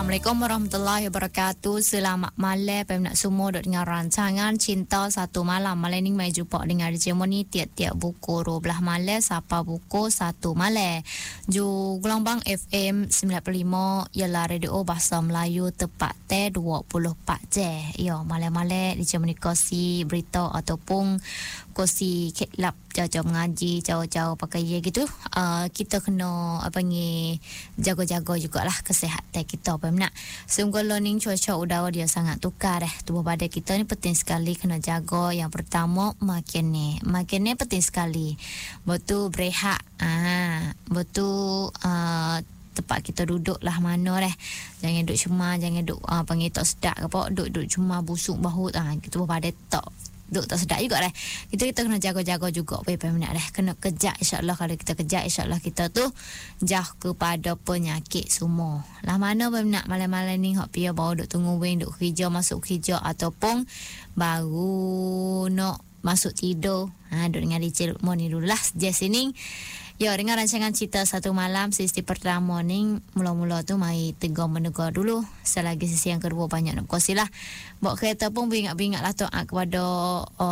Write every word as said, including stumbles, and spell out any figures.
Assalamualaikum warahmatullahi wabarakatuh. Selamat malam peminat semua duk dengar rancangan Cinta Satu Malam. Malam ni mai jumpa dengan Jemoni tiap-tiap buku dua belas malam sampai buku satu malam. Ju gelombang F M sembilan puluh lima ialah radio bahasa Melayu tepat te dua puluh empat jam. Ya, malam-malam di Jemoni kosi berita ataupun kosi kelab jauh-jauh mengaji, jauh-jauh pakai ya gitu. Uh, kita kena apa ni jaga-jaga jugalah kesihatan kita peminat. Sungguh learning cuaca udara dia sangat tukar eh. Tubuh badan kita ni penting sekali kena jaga. Yang pertama makan ni. Makan ni penting sekali. Betul berehat. Ah, betul uh, tempat kita duduk lah mana dah. Jangan duduk cuma, jangan duduk uh, panggil tak sedap ke apa. Duduk-duduk cuma busuk bahu ah, kita tubuh badan tak duk tak sedap juga dah. Kita kita kena jaga-jaga juga peminat dah. Kena kejak insya-Allah. Kalau kita kejak insya-Allah kita tu jauh kepada penyakit semua. Lah mana peminat malam-malam ni hok pia baru duk tunggu wing duk kerja masuk kerja ataupun baru nak masuk tidur. Ha duk dengan Licin Lukman ni dulu lah sejak sini. Ya, dengan rancangan Cinta Satu Malam sesi pertama ni mula-mula tu mai tegur menegur dulu. Selagi sesi yang kedua banyak nak kongsi lah. Bawa kereta pun beringat-beringat lah tu kepada uh,